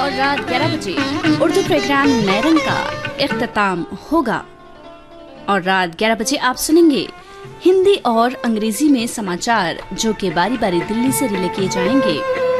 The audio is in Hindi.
और रात 11 बजे उर्दू प्रोग्राम नए रंग का इख्तिताम होगा। और रात 11 बजे आप सुनेंगे हिंदी और अंग्रेजी में समाचार, जो कि बारी बारी दिल्ली से रिले किए जाएंगे।